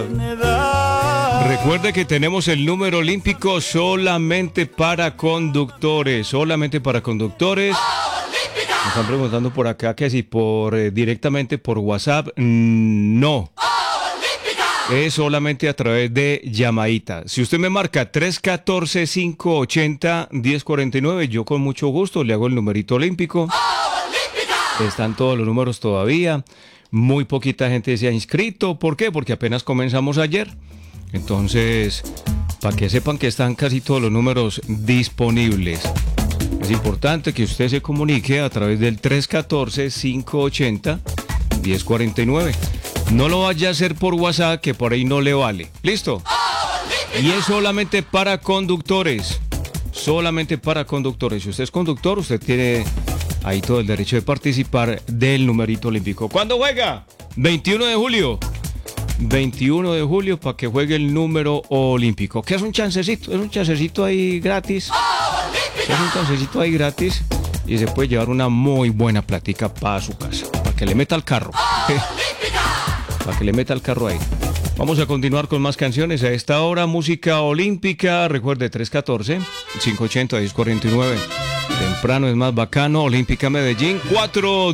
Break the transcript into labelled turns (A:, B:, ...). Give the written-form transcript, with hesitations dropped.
A: Recuerde que tenemos el número olímpico solamente para conductores, solamente para conductores. Me están preguntando por acá que si directamente por WhatsApp, no. Es solamente a través de llamadita. Si usted me marca 314-580-1049, yo con mucho gusto le hago el numerito olímpico. Están todos los números todavía. Muy poquita gente se ha inscrito. ¿Por qué? Porque apenas comenzamos ayer. Entonces, para que sepan que están casi todos los números disponibles. Es importante que usted se comunique a través del 314-580-1049. No lo vaya a hacer por WhatsApp, que por ahí no le vale. ¿Listo? Y es solamente para conductores. Solamente para conductores. Si usted es conductor, usted tiene ahí todo el derecho de participar del numerito olímpico. ¿Cuándo juega? 21 de julio. 21 de julio para que juegue el número olímpico. ¿Qué es un chancecito? Es un chancecito ahí gratis. Es un chancecito ahí gratis. Y se puede llevar una muy buena plática para su casa. Para que le meta al carro. Para que le meta el carro ahí. Vamos a continuar con más canciones. A esta hora, música olímpica. Recuerde, 314-580-1049. Temprano es más bacano. Olímpica Medellín, 4